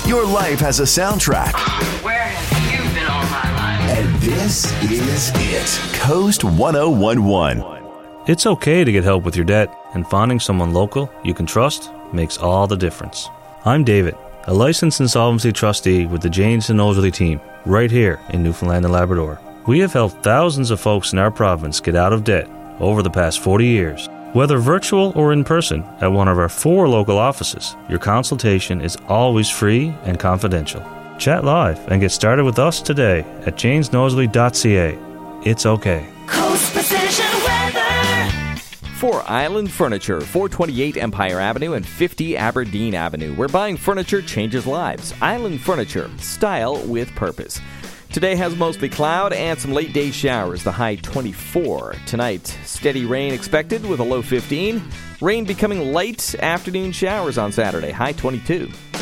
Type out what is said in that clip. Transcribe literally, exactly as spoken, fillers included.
Your life has a soundtrack. Where have you been all my life? And this is it. Coast one oh one one. It's okay to get help with your debt, and finding someone local you can trust makes all the difference. I'm David, a licensed insolvency trustee with the Janes and Nosworthy team, right here in Newfoundland and Labrador. We have helped thousands of folks in our province get out of debt over the past forty years. Whether virtual or in person at one of our four local offices, your consultation is always free and confidential. Chat live and get started with us today at janes nosworthy dot c a. It's okay. Coast Precision Weather. For Island Furniture, four twenty-eight Empire Avenue and fifty Aberdeen Avenue, where buying furniture changes lives. Island Furniture, style with purpose. Today has mostly cloud and some late day showers, the high twenty-four. Tonight, steady rain expected with a low fifteen. Rain becoming light afternoon showers on Saturday, high twenty-two.